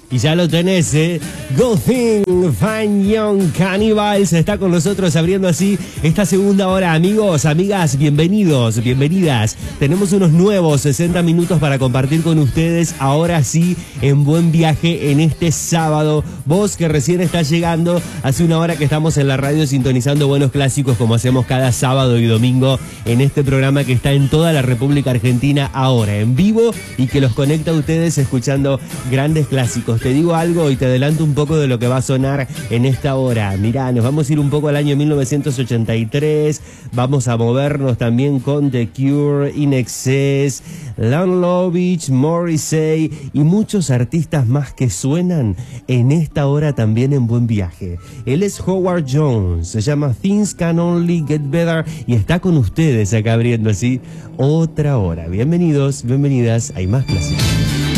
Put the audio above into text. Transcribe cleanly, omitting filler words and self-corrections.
Y ya lo tenés, Go Thing, Fine Young Cannibals está con nosotros abriendo así esta segunda hora. Amigos, amigas, bienvenidos, bienvenidas. Tenemos unos nuevos 60 minutos para compartir con ustedes, ahora sí, en Buen Viaje en este sábado. Vos que recién estás llegando, hace una hora que estamos en la radio sintonizando buenos clásicos como hacemos cada sábado y domingo en este programa que está en toda la República Argentina ahora, en vivo, y que los conecta a ustedes escuchando grandes clásicos. Te digo algo y te adelanto un poco de lo que va a sonar en esta hora. Mirá, nos vamos a ir un poco al año 1983, vamos a movernos también con The Cure, In Excess, Lon Lovitch, Morrissey y muchos artistas más que suenan en esta hora también en Buen Viaje. Él es Howard Jones, se llama Things Can Only Get Better y está con ustedes acá abriendo así otra hora. Bienvenidos, bienvenidas, hay más clásicos.